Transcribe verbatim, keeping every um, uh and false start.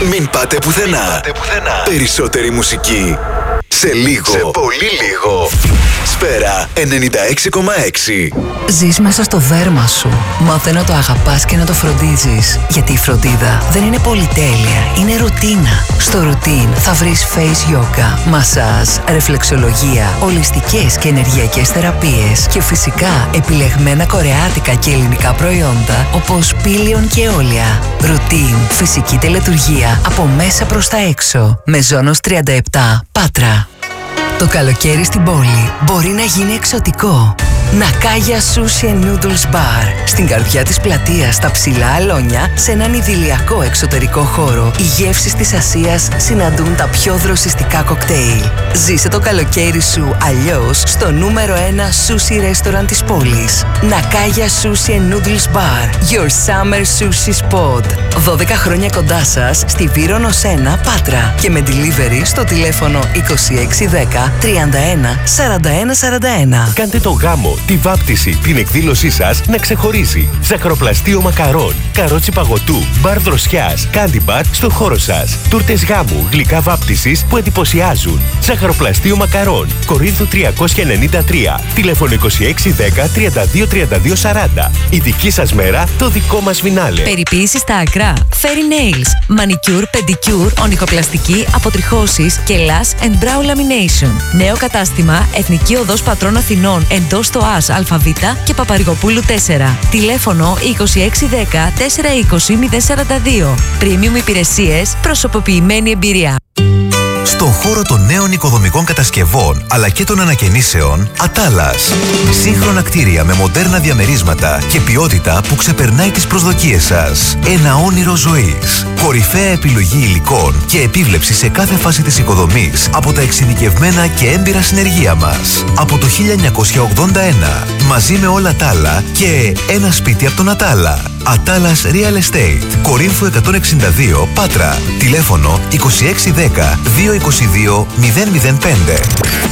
Μην πάτε πουθενά. Μην πάτε πουθενά. Περισσότερη μουσική σε λίγο. Σε πολύ λίγο. Σφαίρα ενενήντα έξι κόμμα έξι. Ζεις μέσα στο δέρμα σου. Μάθε να το αγαπάς και να το φροντίζεις. Γιατί η φροντίδα δεν είναι πολυτέλεια, είναι ρουτίνα. Στο ρουτίν θα βρεις face yoga, μασάζ, ρεφλεξολογία, ολιστικές και ενεργειακές θεραπείες και φυσικά επιλεγμένα κορεάτικα και ελληνικά προϊόντα όπως πήλιον και αιώλια. Ρουτίν, φυσική τελετουργία από μέσα προς τα έξω. Μεζόνος τριάντα επτά, Πάτρα. Το καλοκαίρι στην πόλη μπορεί να γίνει εξωτικό. Νακάγια Sushi and Noodles Bar. Στην καρδιά της πλατείας, στα ψηλά αλόνια, σε έναν ιδηλιακό εξωτερικό χώρο, οι γεύσεις της Ασίας συναντούν τα πιο δροσιστικά κοκτέιλ. Ζήσε το καλοκαίρι σου αλλιώς στο νούμερο ένα sushi restaurant της πόλης. Νακάγια Sushi and Noodles Bar. Your summer sushi spot. δώδεκα χρόνια κοντά σας, στη Βύρονος ένα, Πάτρα. Και με delivery στο τηλέφωνο είκοσι έξι δέκα τριάντα ένα σαράντα ένα σαράντα ένα. Κάντε το γάμο, τη βάπτιση, την εκδήλωσή σας να ξεχωρίζει. Ζαχαροπλαστείο μακαρών, καρότσι παγωτού, μπαρ δροσιάς, κάντι μπαρ στο χώρο σας. Τούρτες γάμου, γλυκά βάπτισης που εντυπωσιάζουν. Ζαχαροπλαστείο μακαρών, Κορίνθου τριακόσια ενενήντα τρία, τηλέφωνο είκοσι έξι δέκα τριάντα δύο τριάντα δύο σαράντα. Η δική σας μέρα, το δικό μας φινάλε. Περιποίηση στα ακρά, Fairy Nails, Manicure, Pedicure, ονικοπλαστική, αποτριχώσεις και Lash and Brow Lamination. Νέο κατάστημα, Εθνική Οδός Πατρών Αθηνών, εντός το ΑΣ ΑΒ και Παπαρηγοπούλου τέσσερα. Τηλέφωνο είκοσι έξι δέκα τετρακόσια είκοσι μηδέν σαράντα δύο. Premium υπηρεσίες, προσωποποιημένη εμπειρία. Στον χώρο των νέων οικοδομικών κατασκευών αλλά και των ανακαινήσεων, Ατάλας. Σύγχρονα κτίρια με μοντέρνα διαμερίσματα και ποιότητα που ξεπερνάει τις προσδοκίες σας. Ένα όνειρο ζωής. Κορυφαία επιλογή υλικών και επίβλεψη σε κάθε φάση της οικοδομής από τα εξειδικευμένα και έμπειρα συνεργεία μας. Από το χίλια εννιακόσια ογδόντα ένα. Μαζί με όλα τα άλλα και ένα σπίτι από τον Ατάλα. Ατάλας Real Estate. Κορίνθου εκατόν εξήντα δύο, Πάτρα. Τηλέφωνο είκοσι έξι δέκα δύο είκοσι δύο μηδέν μηδέν πέντε.